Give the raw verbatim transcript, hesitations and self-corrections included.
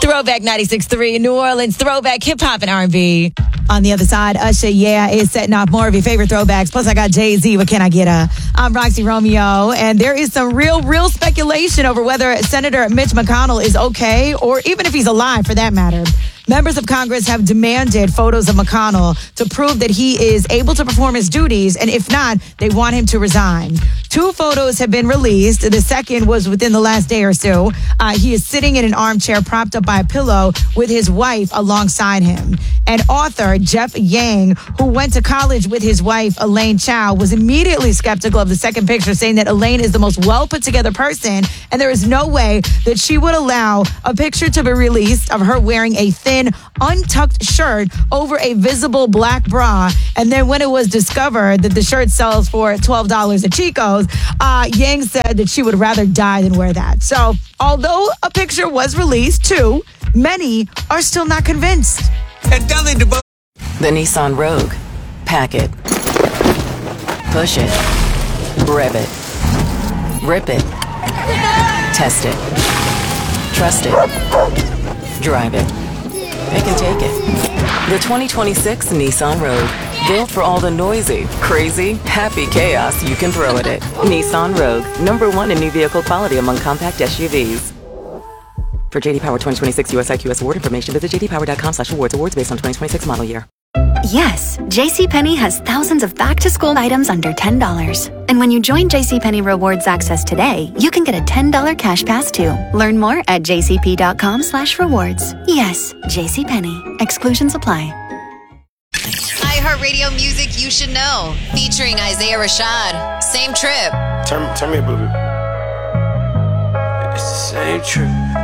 Throwback ninety-six point three, New Orleans throwback hip hop and R and B. On the other side, Usher, yeah, is setting off more of your favorite throwbacks. Plus, I got Jay-Z. What can I get? Uh, I'm Roxy Romeo, and there is some real, real speculation over whether Senator Mitch McConnell is okay, or even if he's alive, for that matter. Members of Congress have demanded photos of McConnell to prove that he is able to perform his duties, and if not, they want him to resign. Two photos have been released. The second was within the last day or so. Uh, he is sitting in an armchair propped up by a pillow with his wife alongside him. And author Jeff Yang, who went to college with his wife, Elaine Chao, was immediately skeptical of the second picture, saying that Elaine is the most well-put-together person, and there is no way that she would allow a picture to be released of her wearing a thin, untucked shirt over a visible black bra. And then when it was discovered that the shirt sells for twelve dollars at Chico's, uh, Yang said that she would rather die than wear that. So although a picture was released too, many are still not convinced. The Nissan Rogue. Pack it. Push it. Rev it. Rip it. Test it. Trust it. Drive it. Pick and take it. The twenty twenty-six Nissan Rogue. Built for all the noisy, crazy, happy chaos you can throw at it. Nissan Rogue. Number one in new vehicle quality among compact S U Vs. For J D Power twenty twenty-six U S I Q S award information, visit j d power dot com slash awards. Awards based on twenty twenty-six model year. Yes, JCPenney has thousands of back-to-school items under ten dollars. And when you join JCPenney Rewards Access today, you can get a ten dollars cash pass too. Learn more at j c p dot com slash rewards. Yes, JCPenney. Exclusions apply. iHeartRadio music you should know. Featuring Isaiah Rashad. Same trip. Turn, turn me a booby. It's the same trip.